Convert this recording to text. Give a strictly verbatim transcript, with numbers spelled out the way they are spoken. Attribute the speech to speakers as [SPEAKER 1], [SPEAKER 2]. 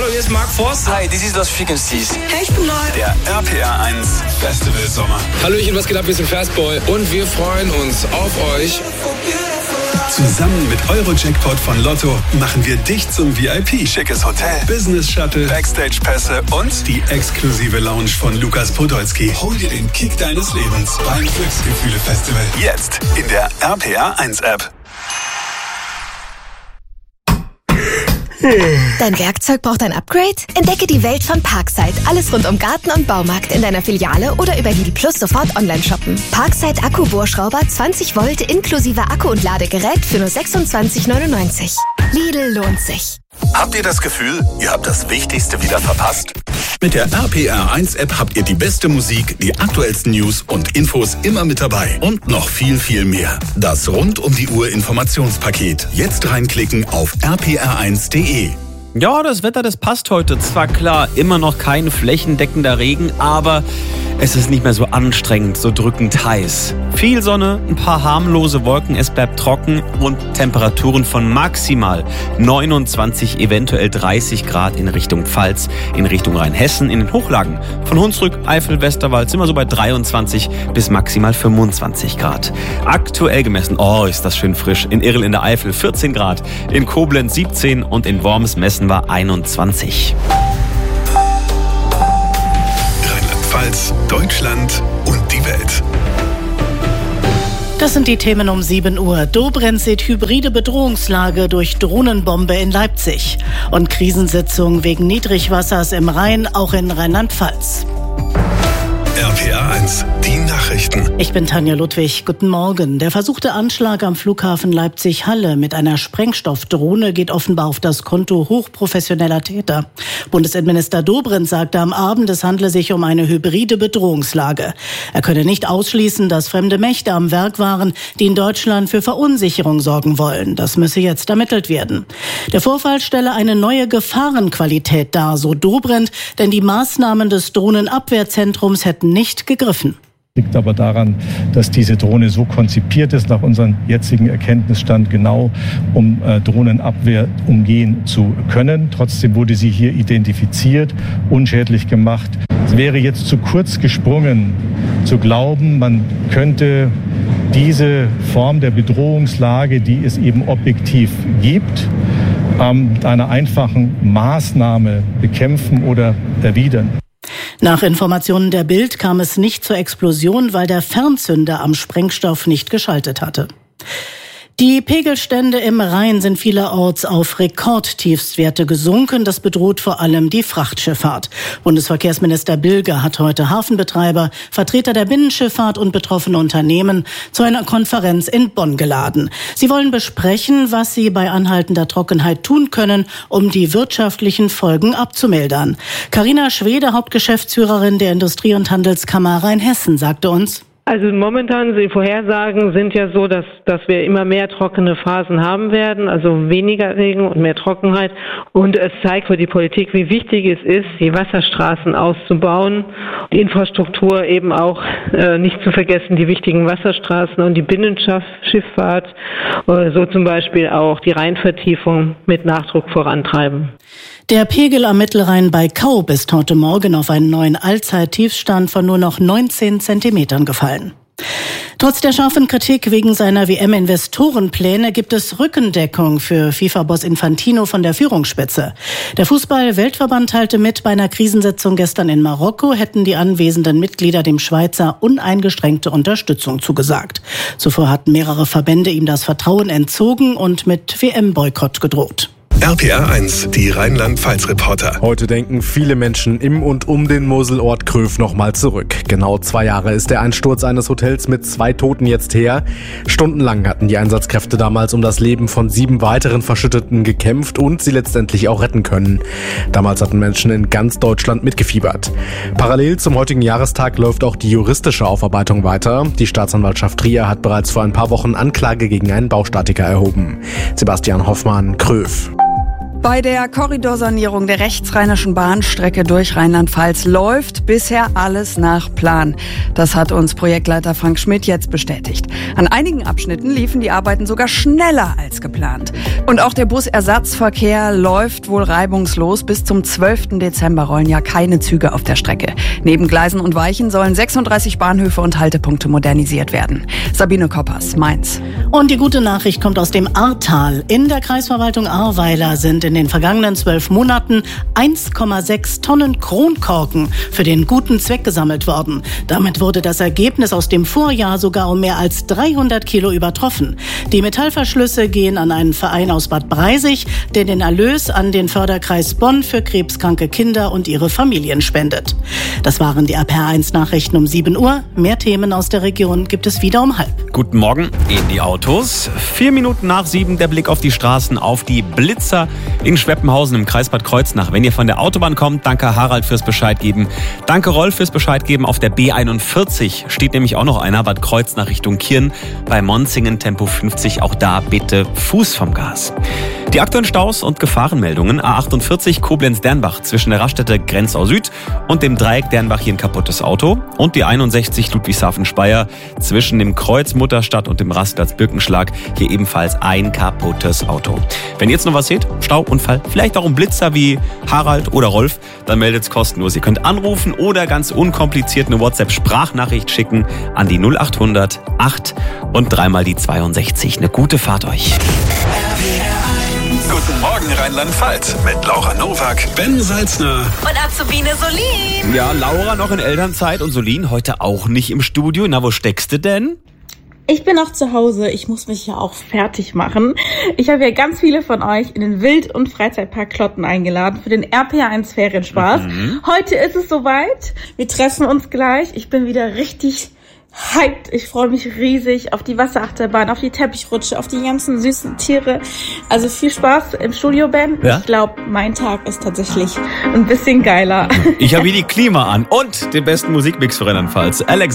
[SPEAKER 1] Hallo, hier ist Mark Forster.
[SPEAKER 2] Hi, this is Los Frequencies.
[SPEAKER 3] Hey, ich bin Neu.
[SPEAKER 4] Der R P R eins Festival Sommer.
[SPEAKER 1] Hallöchen, was geht ab? Wir sind Fastboy und wir freuen uns auf euch.
[SPEAKER 4] Zusammen mit Eurojackpot von Lotto machen wir dich zum V I P. Schickes Hotel, Business Shuttle, Backstage-Pässe und die exklusive Lounge von Lukas Podolski. Hol dir den Kick deines Lebens beim Glücksgefühle-Festival. Jetzt in der R P R eins App.
[SPEAKER 5] Dein Werkzeug braucht ein Upgrade? Entdecke die Welt von Parkside. Alles rund um Garten und Baumarkt in deiner Filiale oder über Lidl Plus sofort online shoppen. Parkside Akkubohrschrauber zwanzig Volt inklusive Akku und Ladegerät für nur sechsundzwanzig neunundneunzig. Lidl lohnt sich.
[SPEAKER 4] Habt ihr das Gefühl, ihr habt das Wichtigste wieder verpasst? Mit der R P R eins App habt ihr die beste Musik, die aktuellsten News und Infos immer mit dabei. Und noch viel, viel mehr. Das rund um die Uhr Informationspaket. Jetzt reinklicken auf r p r eins punkt d e.
[SPEAKER 6] Ja, das Wetter, das passt heute. Zwar klar, immer noch kein flächendeckender Regen, aber es ist nicht mehr so anstrengend, so drückend heiß. Viel Sonne, ein paar harmlose Wolken, es bleibt trocken und Temperaturen von maximal neunundzwanzig, eventuell dreißig Grad in Richtung Pfalz, in Richtung Rheinhessen, in den Hochlagen. Von Hunsrück, Eifel, Westerwald sind wir so bei dreiundzwanzig bis maximal fünfundzwanzig Grad. Aktuell gemessen, oh, ist das schön frisch, in Irl in der Eifel vierzehn Grad, in Koblenz siebzehn und in Worms-Messen war einundzwanzig.
[SPEAKER 4] Rheinland-Pfalz, Deutschland und die Welt.
[SPEAKER 3] Das sind die Themen um sieben Uhr. Dobrindt sieht hybride Bedrohungslage durch Drohnenbombe in Leipzig. Und Krisensitzung wegen Niedrigwassers im Rhein, auch in Rheinland-Pfalz.
[SPEAKER 4] R P R eins, die Nachrichten.
[SPEAKER 3] Ich bin Tanja Ludwig. Guten Morgen. Der versuchte Anschlag am Flughafen Leipzig-Halle mit einer Sprengstoffdrohne geht offenbar auf das Konto hochprofessioneller Täter. Bundesinnenminister Dobrindt sagte am Abend, es handle sich um eine hybride Bedrohungslage. Er könne nicht ausschließen, dass fremde Mächte am Werk waren, die in Deutschland für Verunsicherung sorgen wollen. Das müsse jetzt ermittelt werden. Der Vorfall stelle eine neue Gefahrenqualität dar, so Dobrindt, denn die Maßnahmen des Drohnenabwehrzentrums hätten nicht gegriffen.
[SPEAKER 7] Liegt aber daran, dass diese Drohne so konzipiert ist, nach unserem jetzigen Erkenntnisstand genau, um äh, Drohnenabwehr umgehen zu können. Trotzdem wurde sie hier identifiziert, unschädlich gemacht. Es wäre jetzt zu kurz gesprungen, zu glauben, man könnte diese Form der Bedrohungslage, die es eben objektiv gibt, ähm, mit einer einfachen Maßnahme bekämpfen oder erwidern.
[SPEAKER 3] Nach Informationen der Bild kam es nicht zur Explosion, weil der Fernzünder am Sprengstoff nicht geschaltet hatte. Die Pegelstände im Rhein sind vielerorts auf Rekordtiefstwerte gesunken. Das bedroht vor allem die Frachtschifffahrt. Bundesverkehrsminister Bilger hat heute Hafenbetreiber, Vertreter der Binnenschifffahrt und betroffene Unternehmen zu einer Konferenz in Bonn geladen. Sie wollen besprechen, was sie bei anhaltender Trockenheit tun können, um die wirtschaftlichen Folgen abzumildern. Carina Schwede, Hauptgeschäftsführerin der Industrie- und Handelskammer Rheinhessen, sagte uns:
[SPEAKER 8] Also momentan, die Vorhersagen sind ja so, dass, dass wir immer mehr trockene Phasen haben werden, also weniger Regen und mehr Trockenheit. Und es zeigt für die Politik, wie wichtig es ist, die Wasserstraßen auszubauen, die Infrastruktur eben auch äh, nicht zu vergessen, die wichtigen Wasserstraßen und die Binnenschifffahrt, äh, so zum Beispiel auch die Rheinvertiefung mit Nachdruck vorantreiben.
[SPEAKER 3] Der Pegel am Mittelrhein bei Kaub ist heute Morgen auf einen neuen Allzeittiefstand von nur noch neunzehn Zentimetern gefallen. Trotz der scharfen Kritik wegen seiner W M-Investorenpläne gibt es Rückendeckung für FIFA-Boss Infantino von der Führungsspitze. Der Fußball-Weltverband teilte mit, bei einer Krisensitzung gestern in Marokko hätten die anwesenden Mitglieder dem Schweizer uneingeschränkte Unterstützung zugesagt. Zuvor hatten mehrere Verbände ihm das Vertrauen entzogen und mit W M-Boykott gedroht.
[SPEAKER 4] R P R eins, die Rheinland-Pfalz-Reporter.
[SPEAKER 9] Heute denken viele Menschen im und um den Moselort Kröv nochmal zurück. Genau zwei Jahre ist der Einsturz eines Hotels mit zwei Toten jetzt her. Stundenlang hatten die Einsatzkräfte damals um das Leben von sieben weiteren Verschütteten gekämpft und sie letztendlich auch retten können. Damals hatten Menschen in ganz Deutschland mitgefiebert. Parallel zum heutigen Jahrestag läuft auch die juristische Aufarbeitung weiter. Die Staatsanwaltschaft Trier hat bereits vor ein paar Wochen Anklage gegen einen Baustatiker erhoben. Sebastian Hoffmann, Kröv.
[SPEAKER 2] Bei der Korridorsanierung der rechtsrheinischen Bahnstrecke durch Rheinland-Pfalz läuft bisher alles nach Plan. Das hat uns Projektleiter Frank Schmidt jetzt bestätigt. An einigen Abschnitten liefen die Arbeiten sogar schneller als geplant. Und auch der Busersatzverkehr läuft wohl reibungslos. Bis zum zwölften Dezember rollen ja keine Züge auf der Strecke. Neben Gleisen und Weichen sollen sechsunddreißig Bahnhöfe und Haltepunkte modernisiert werden. Sabine Koppers, Mainz.
[SPEAKER 3] Und die gute Nachricht kommt aus dem Ahrtal. In der Kreisverwaltung Ahrweiler sind in den vergangenen zwölf Monaten eins Komma sechs Tonnen Kronkorken für den guten Zweck gesammelt worden. Damit wurde das Ergebnis aus dem Vorjahr sogar um mehr als dreihundert Kilo übertroffen. Die Metallverschlüsse gehen an einen Verein aus Bad Breisig, der den Erlös an den Förderkreis Bonn für krebskranke Kinder und ihre Familien spendet. Das waren die R P R eins Nachrichten um sieben Uhr. Mehr Themen aus der Region gibt es wieder um halb.
[SPEAKER 6] Guten Morgen in die Autos. Vier Minuten nach sieben der Blick auf die Straßen, auf die Blitzer in Schweppenhausen im Kreis Bad Kreuznach. Wenn ihr von der Autobahn kommt, danke Harald fürs Bescheid geben. Danke Rolf fürs Bescheid geben. Auf der B einundvierzig steht nämlich auch noch einer, Bad Kreuznach Richtung Kirn. Bei Monzingen Tempo fünfzig, auch da bitte Fuß vom Gas. Die aktuellen Staus und Gefahrenmeldungen. A achtundvierzig Koblenz-Dernbach zwischen der Raststätte Grenzau Süd und dem Dreieck Dernbach hier ein kaputtes Auto. Und die einundsechzig Ludwigshafen-Speyer zwischen dem Kreuz Mutterstadt und dem Rastplatz Birkenschlag hier ebenfalls ein kaputtes Auto. Wenn ihr jetzt noch was seht, Stau, Unfall, vielleicht auch ein Blitzer wie Harald oder Rolf, dann meldet's kostenlos. Ihr könnt anrufen oder ganz unkompliziert eine WhatsApp-Sprachnachricht schicken an die null achthundert acht und dreimal die zweiundsechzig. Eine gute Fahrt euch.
[SPEAKER 4] Guten Morgen Rheinland-Pfalz mit Laura Nowak, Ben Salzner
[SPEAKER 10] und Azubine Solin.
[SPEAKER 6] Ja, Laura noch in Elternzeit und Solin heute auch nicht im Studio. Na, wo steckst du denn?
[SPEAKER 10] Ich bin noch zu Hause. Ich muss mich ja auch fertig machen. Ich habe ja ganz viele von euch in den Wild- und Freizeitpark Klotten eingeladen für den R P R eins Ferienspaß. Mhm. Heute ist es soweit. Wir treffen uns gleich. Ich bin wieder richtig hyped. Ich freue mich riesig auf die Wasserachterbahn, auf die Teppichrutsche, auf die ganzen süßen Tiere. Also viel Spaß im Studio, Ben. Ja? Ich glaube, mein Tag ist tatsächlich ein bisschen geiler.
[SPEAKER 6] Ich habe hier die Klima an und den besten Musikmix für Rheinland-Pfalz. Alex